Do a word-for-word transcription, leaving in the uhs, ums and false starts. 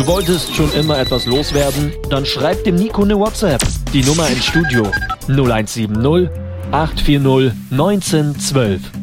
wolltest schon immer etwas loswerden? Dann schreib dem Nico eine WhatsApp. Die Nummer ins Studio null eins sieben null acht vier null eins neun eins zwei.